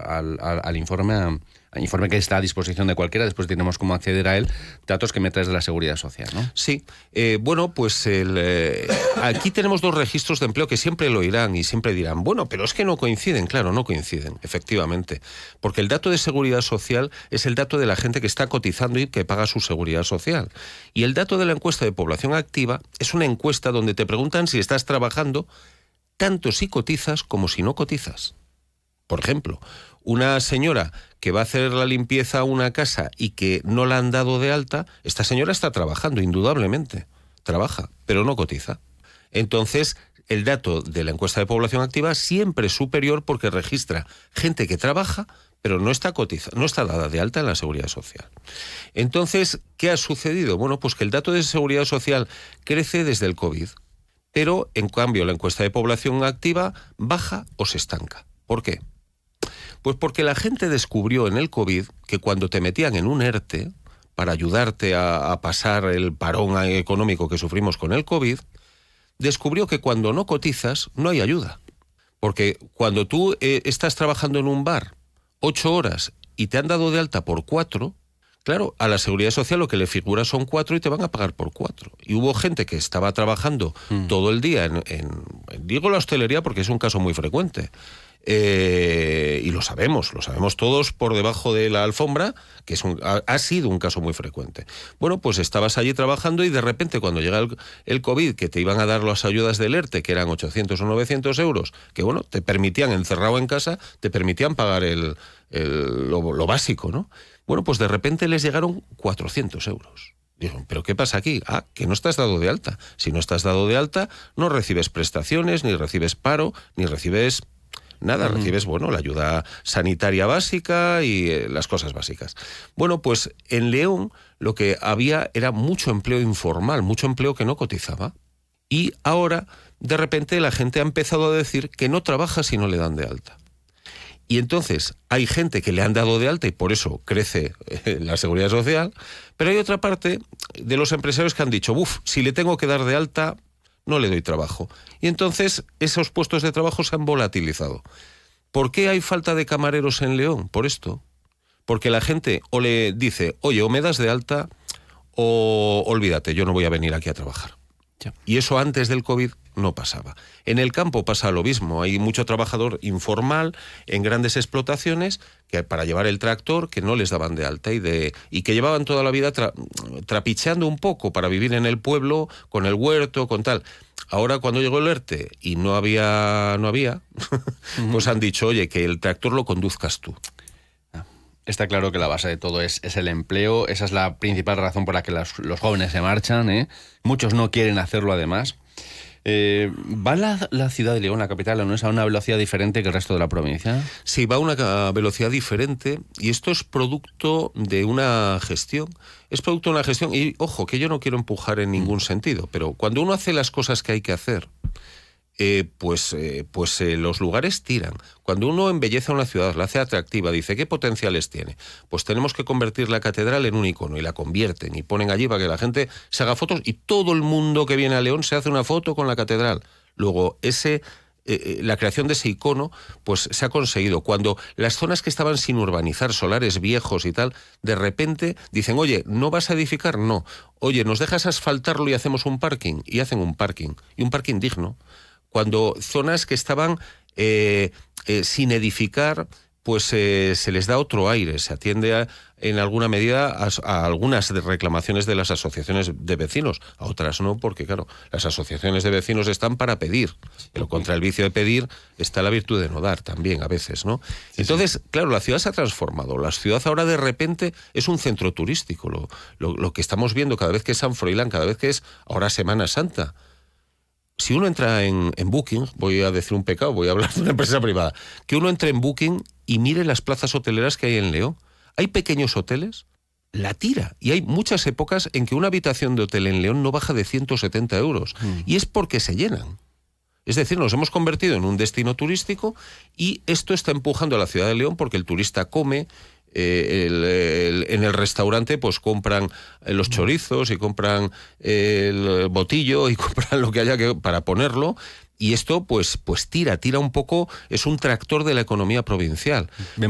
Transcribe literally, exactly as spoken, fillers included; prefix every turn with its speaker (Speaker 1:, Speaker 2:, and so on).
Speaker 1: al, al, al informe, al informe que está a disposición de cualquiera, después tenemos cómo acceder a él, datos que me traes de la Seguridad Social, ¿no?
Speaker 2: Sí, eh, bueno, pues el, eh, aquí tenemos dos registros de empleo que siempre lo irán y siempre dirán, bueno, pero es que no coinciden. Claro, no coinciden, efectivamente, porque el dato de Seguridad Social es el dato de la gente que está cotizando y que paga su Seguridad Social. Y el dato de la encuesta de población activa es una encuesta donde te preguntan si estás trabajando tanto si cotizas como si no cotizas. Por ejemplo, una señora que va a hacer la limpieza a una casa y que no la han dado de alta, esta señora está trabajando, indudablemente. Trabaja, pero no cotiza. Entonces, el dato de la encuesta de población activa siempre es superior porque registra gente que trabaja, pero no está cotiza, no está dada de alta en la Seguridad Social. Entonces, ¿qué ha sucedido? Bueno, pues que el dato de Seguridad Social crece desde el COVID, pero en cambio la encuesta de población activa baja o se estanca. ¿Por qué? Pues porque la gente descubrió en el COVID que cuando te metían en un ERTE para ayudarte a, a pasar el parón económico que sufrimos con el COVID, descubrió que cuando no cotizas no hay ayuda. Porque cuando tú eh, estás trabajando en un bar ocho horas y te han dado de alta por cuatro, claro, a la Seguridad Social lo que le figura son cuatro y te van a pagar por cuatro. Y hubo gente que estaba trabajando mm. todo el día en, en, en, digo la hostelería porque es un caso muy frecuente, Eh, y lo sabemos, lo sabemos todos por debajo de la alfombra, que es un, ha, ha sido un caso muy frecuente. Bueno, pues estabas allí trabajando y de repente cuando llega el, el COVID, que te iban a dar las ayudas del ERTE, que eran ochocientos o novecientos euros, que bueno, te permitían, encerrado en casa, te permitían pagar el, el, lo, lo básico, ¿no? Bueno, pues de repente les llegaron cuatrocientos euros. Digo, ¿pero qué pasa aquí? Ah, que no estás dado de alta. Si no estás dado de alta, no recibes prestaciones, ni recibes paro, ni recibes... Nada, uh-huh. recibes, bueno, la ayuda sanitaria básica y eh, las cosas básicas. Bueno, pues en León lo que había era mucho empleo informal, mucho empleo que no cotizaba. Y ahora, de repente, la gente ha empezado a decir que no trabaja si no le dan de alta. Y entonces hay gente que le han dado de alta y por eso crece eh, la Seguridad Social, pero hay otra parte de los empresarios que han dicho, uff, si le tengo que dar de alta... no le doy trabajo. Y entonces esos puestos de trabajo se han volatilizado. ¿Por qué hay falta de camareros en León? Por esto. Porque la gente o le dice, oye, o me das de alta o olvídate, yo no voy a venir aquí a trabajar. Ya. Y eso antes del COVID no pasaba. En el campo pasa lo mismo. Hay mucho trabajador informal en grandes explotaciones que para llevar el tractor que no les daban de alta y, de, y que llevaban toda la vida tra, trapicheando un poco para vivir en el pueblo, con el huerto, con tal. Ahora cuando llegó el ERTE y no había, no había uh-huh. pues han dicho, oye, que el tractor lo conduzcas tú.
Speaker 1: Está claro que la base de todo es, es el empleo. Esa es la principal razón por la que los, los jóvenes se marchan, ¿eh? Muchos no quieren hacerlo además. Eh, ¿Va la, la ciudad de León, la capital leonesa, a una velocidad diferente que el resto de la provincia?
Speaker 2: Sí, va a una velocidad diferente y esto es producto de una gestión. Es producto de una gestión y, ojo, que yo no quiero empujar en ningún mm. sentido, pero cuando uno hace las cosas que hay que hacer, eh, pues, eh, pues eh, los lugares tiran. Cuando uno embellece a una ciudad, la hace atractiva, dice, ¿qué potenciales tiene? Pues tenemos que convertir la catedral en un icono y la convierten y ponen allí para que la gente se haga fotos y todo el mundo que viene a León se hace una foto con la catedral. Luego, ese... Eh, la creación de ese icono pues se ha conseguido. Cuando las zonas que estaban sin urbanizar, solares viejos y tal, de repente dicen, oye, ¿no vas a edificar? No. Oye, ¿nos dejas asfaltarlo y hacemos un parking? Y hacen un parking. Y un parking digno. Cuando zonas que estaban eh, eh, sin edificar, pues eh, se les da otro aire, se atiende a, en alguna medida a, a algunas de reclamaciones de las asociaciones de vecinos, a otras no, porque claro, las asociaciones de vecinos están para pedir, pero contra el vicio de pedir está la virtud de no dar también a veces, ¿no? Sí, Entonces, sí. claro, la ciudad se ha transformado, la ciudad ahora de repente es un centro turístico, lo, lo, lo que estamos viendo cada vez que es San Froilán, cada vez que es ahora Semana Santa. Si uno entra en, en Booking, voy a decir un pecado, voy a hablar de una empresa privada, que uno entre en Booking y mire las plazas hoteleras que hay en León. Hay pequeños hoteles, la tira. Y hay muchas épocas en que una habitación de hotel en León no baja de ciento setenta euros. Mm. Y es porque se llenan. Es decir, nos hemos convertido en un destino turístico y esto está empujando a la ciudad de León porque el turista come... Eh, el, el, en el restaurante pues compran los chorizos y compran el botillo y compran lo que haya que para ponerlo y esto pues, pues tira, tira un poco, es un tractor de la economía provincial.